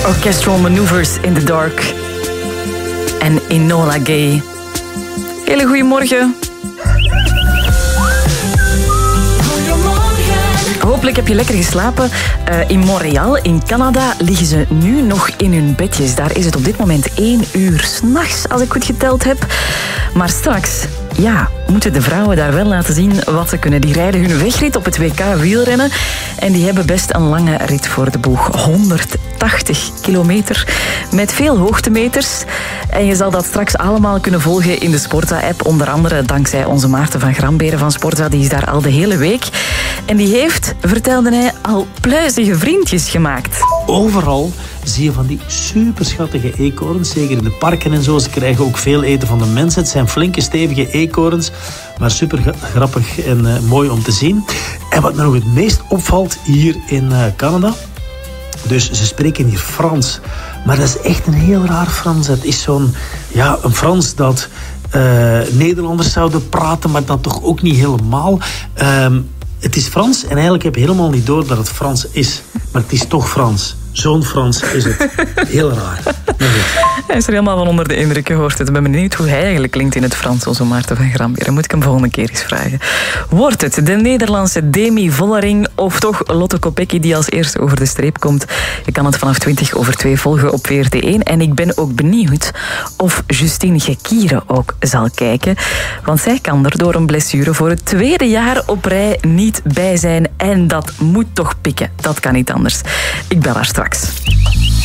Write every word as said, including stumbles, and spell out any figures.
Orchestral Maneuvers in the Dark. En Enola Gay. Hele goeiemorgen. Hopelijk heb je lekker geslapen. Uh, in Montreal, in Canada, liggen ze nu nog in hun bedjes. Daar is het op dit moment één uur 's nachts, als ik goed geteld heb. Maar straks, ja, moeten de vrouwen daar wel laten zien wat ze kunnen. Die rijden hun wegrit op het W K wielrennen. En die hebben best een lange rit voor de boeg. honderdtachtig kilometer met veel hoogtemeters. En je zal dat straks allemaal kunnen volgen in de Sporza-app. Onder andere dankzij onze Maarten van Gramberen van Sporza. Die is daar al de hele week. En die heeft, vertelde hij, al pluizige vriendjes gemaakt. Overal zie je van die superschattige eekhoorns. Zeker in de parken en zo. Ze krijgen ook veel eten van de mensen. Het zijn flinke, stevige eekhoorns. Maar super grappig en uh, mooi om te zien. En wat me nog het meest opvalt hier in uh, Canada. Dus ze spreken hier Frans. Maar dat is echt een heel raar Frans. Het is zo'n ja, een Frans dat uh, Nederlanders zouden praten. Maar dat toch ook niet helemaal. Um, het is Frans en eigenlijk heb je helemaal niet door dat het Frans is. Maar het is toch Frans. Zo'n Frans is het. Heel raar. Hij is er helemaal van onder de indruk, je hoort het. Ik ben benieuwd hoe hij eigenlijk klinkt in het Frans, onze Maarten van Gramberen. Moet ik hem volgende keer eens vragen. Wordt het de Nederlandse Demi Vollering of toch Lotte Kopecky die als eerste over de streep komt? Je kan het vanaf twintig over twee volgen op V R T één. En ik ben ook benieuwd of Justine Gekiere ook zal kijken. Want zij kan er door een blessure voor het tweede jaar op rij niet bij zijn. En dat moet toch pikken. Dat kan niet anders. Ik bel haar straks.